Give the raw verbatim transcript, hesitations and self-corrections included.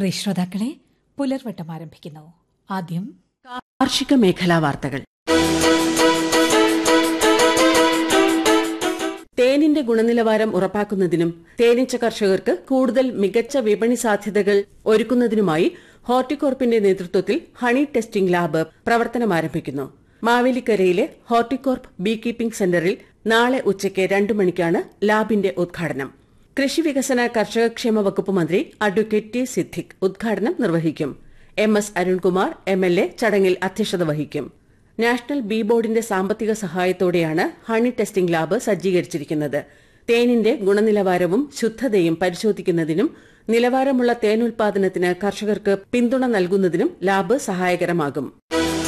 പ്രിയ ശ്രോതാക്കളെ, പുലർവട്ടം ആരംഭിക്കുന്നു. ആദ്യം കാർഷിക മേഖലാ വാർത്തകൾ. തേനിന്റെ ഗുണനിലവാരം ഉറപ്പാക്കുന്നതിനും തേനീച്ച കർഷകർക്ക് കൂടുതൽ മികച്ച വിപണി സാധ്യതകൾ ഒരുക്കുന്നതിനുമായി ഹോർട്ടികോർപ്പിന്റെ നേതൃത്വത്തിൽ honey testing lab പ്രവർത്തനമാരംഭിക്കുന്നു. മാവേലിക്കരയിലെ Horticorp B keeping സെന്ററിൽ നാളെ ഉച്ചയ്ക്ക് രണ്ടു മണിക്കാണ് ലാബിന്റെ ഉദ്ഘാടനം. കൃഷി വികസന കർഷകക്ഷേമ വകുപ്പ് മന്ത്രി അഡ്വക്കേറ്റ് ടി സിദ്ദിഖ് ഉദ്ഘാടനം നിർവഹിക്കും. M S Arunkumar M L A ചടങ്ങിൽ അധ്യക്ഷത വഹിക്കും. നാഷണൽ ബീ ബോർഡിന്റെ സാമ്പത്തിക സഹായത്തോടെയാണ് ഹണി ടെസ്റ്റിംഗ് ലാബ് സജ്ജീകരിച്ചിരിക്കുന്നത്. തേനിന്റെ ഗുണനിലവാരവും ശുദ്ധതയും പരിശോധിക്കുന്നതിനും നിലവാരമുള്ള തേനുൽപാദനത്തിന് കർഷകർക്ക് പിന്തുണ നൽകുന്നതിനും ലാബ് സഹായകരമാകും.